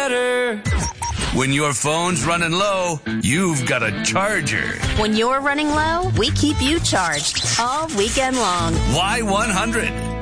better. When your phone's running low, you've got a charger. When you're running low, we keep you charged all weekend long. Y100.